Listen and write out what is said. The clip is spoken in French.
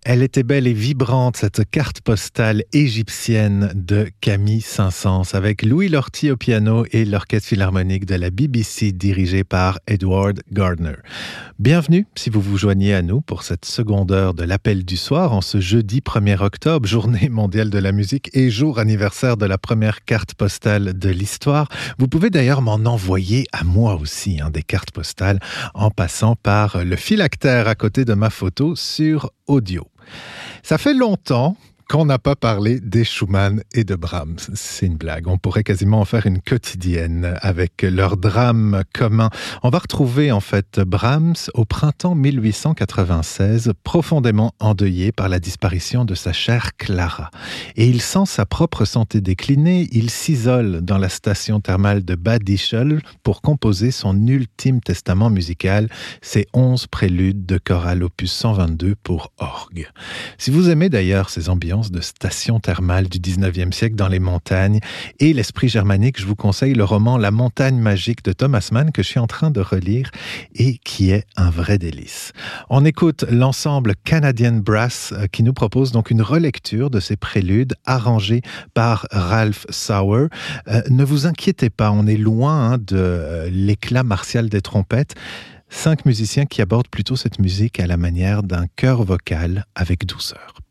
Elle était belle et vibrante, cette carte postale égyptienne de Camille Saint-Saëns, avec Louis Lortie au piano et l'orchestre philharmonique de la BBC dirigé par Edward Gardner. Bienvenue si vous vous joignez à nous pour cette seconde heure de l'appel du soir en ce jeudi 1er octobre, journée mondiale de la musique et jour anniversaire de la première carte postale de l'histoire. Vous pouvez d'ailleurs m'en envoyer à moi aussi, des cartes postales, en passant par le phylactère à côté de ma photo sur audio. Ça fait longtemps qu'on n'a pas parlé des Schumann et de Brahms. C'est une blague. On pourrait quasiment en faire une quotidienne avec leur drame commun. On va retrouver en fait Brahms au printemps 1896, profondément endeuillé par la disparition de sa chère Clara. Et il sent sa propre santé décliner. Il s'isole dans la station thermale de Bad Ischl pour composer son ultime testament musical, ses 11 préludes de chorale opus 122 pour orgue. Si vous aimez d'ailleurs ces ambiances de station thermale du 19e siècle dans les montagnes et l'esprit germanique, je vous conseille le roman La montagne magique de Thomas Mann que je suis en train de relire et qui est un vrai délice. On écoute l'ensemble Canadian Brass qui nous propose donc une relecture de ces préludes arrangés par Ralph Sauer. Ne vous inquiétez pas, on est loin de l'éclat martial des trompettes. 5 musiciens qui abordent plutôt cette musique à la manière d'un chœur vocal avec douceur.